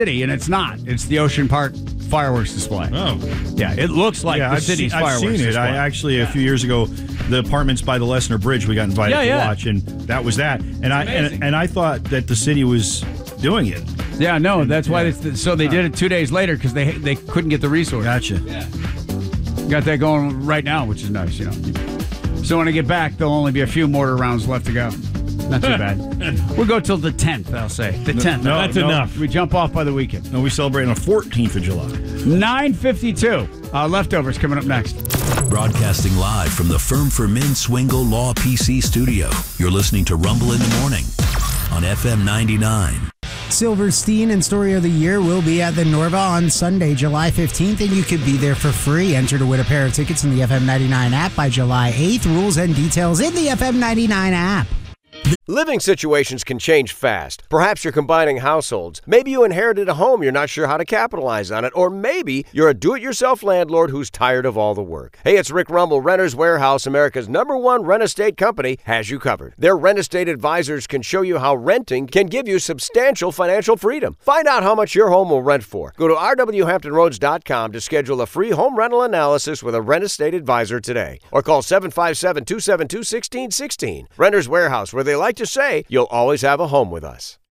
city, and it's not. It's the Ocean Park fireworks display. Oh. Yeah, it looks like the city's fireworks I've seen it. display. I actually, a few years ago, the apartments by the Lesnar Bridge, we got invited to watch, and that was that. And I thought that the city was doing it. Yeah, no, that's why. So they did it 2 days later because they couldn't get the resource. Gotcha. Yeah. Got that going right now, which is nice, So when I get back, there'll only be a few mortar rounds left to go. Not too bad. We'll go till the 10th, I'll say. The 10th. No, That's enough. We jump off by the weekend. No, we celebrate on the 14th of July. 9:52. Leftovers coming up next. Broadcasting live from the Firm for Men Swingle Law PC studio. You're listening to Rumble in the Morning on FM 99. Silverstein and Story of the Year will be at the Norva on Sunday, July 15th, and you could be there for free. Enter to win a pair of tickets in the FM 99 app by July 8th. Rules and details in the FM 99 app. Living situations can change fast. Perhaps you're combining households. Maybe you inherited a home you're not sure how to capitalize on it. Or maybe you're a do-it-yourself landlord who's tired of all the work. Hey, it's Rick Rumble. Renters Warehouse, America's #1 rent estate company, has you covered. Their rent estate advisors can show you how renting can give you substantial financial freedom. Find out how much your home will rent for. Go to rwhamptonroads.com to schedule a free home rental analysis with a rent estate advisor today. Or call 757-272-1616. Renters Warehouse, where they like to say, you'll always have a home with us.